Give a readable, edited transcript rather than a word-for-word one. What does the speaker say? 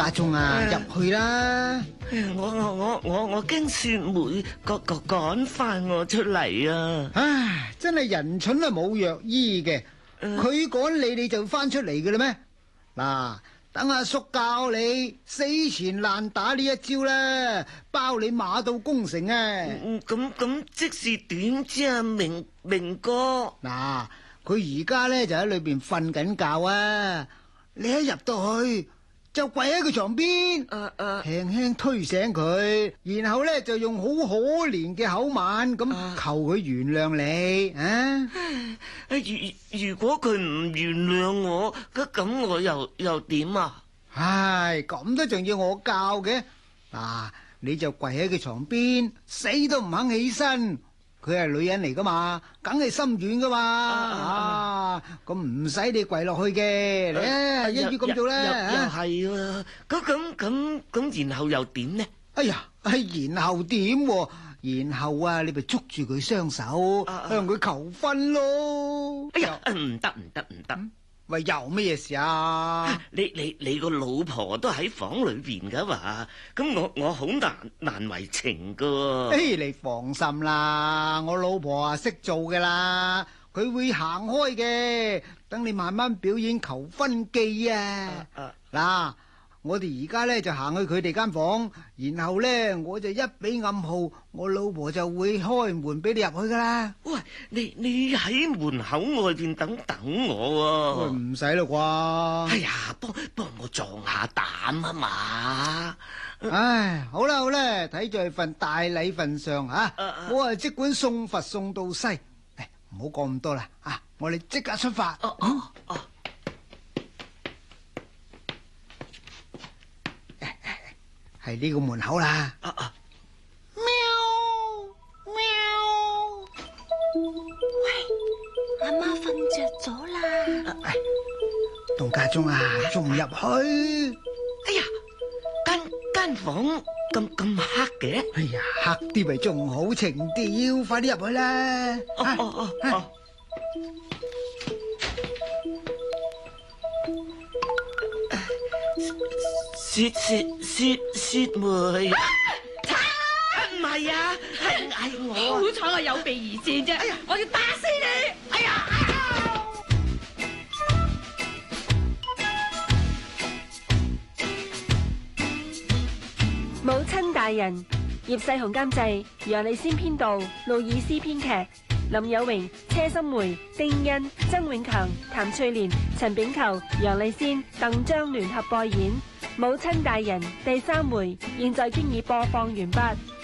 家聰啊，入去啦！ 我驚雪梅趕翻我出嚟啊！ 唉，真係人蠢啊，冇藥醫嘅。佢趕你就翻出嚟嘅啦咩？嗱，等阿叔教你死纏爛打呢一招啦，包你馬到功成啊！ 咁即是點知啊，明哥？ 嗱，佢而家咧就喺裏邊瞓緊覺啊！你一入到去就跪喺佢床邊，輕輕推醒佢，然後咧就用好可憐嘅口吻咁求佢原諒你啊！ 如果佢唔原諒我，咁我又點啊？ 唉，咁都仲要我教嘅？嗱，你就跪喺佢床邊，死都唔肯起身。佢係女人嚟噶嘛，梗係心軟噶嘛。咁唔使你跪落去嘅，嚟一於咁做啦。 又係啊！咁然後又點呢？ 哎呀，然後點？然後啊，你咪捉住佢雙手，向佢求婚咯。 哎呀，唔得！ 喂，有乜嘢事啊？ 你個老婆都喺房裏邊噶嘛？咁我好難為情噶。 你放心啦，我老婆啊識做噶啦，佢會行開嘅。等你慢慢表演求婚技啊！嗱，我哋而家咧就行去佢哋間房，然後咧我就一俾暗號，我老婆就會開門俾你入去噶啦。 喂，你喺門口外邊等我喎。 唔使咯啩？ 哎呀，幫我壯下膽啊嘛！ 唉，好啦，睇在份大禮份上啊，我啊即管送佛送到西。唔好講咁多啦，我哋即刻出發。係呢個門口啦。喵喵， 喂，阿媽瞓着咗啦。 董家聰啊，仲唔入去？ 哎呀，間房咁黑嘅。 哎呀，黑啲咪仲好情調，快啲入去啦。 雪梅，唔係啊，係我。 好彩我有備而戰啫。哎呀，我要打死你！哎呀！ 母親大人，葉世雄監製，楊麗仙編導，路爾斯編劇，林有榮、車心梅、丁欣、曾永強、譚翠蓮、陳炳球、楊麗仙、鄧章聯合播演《母親大人》第3回，現在經已播放完畢。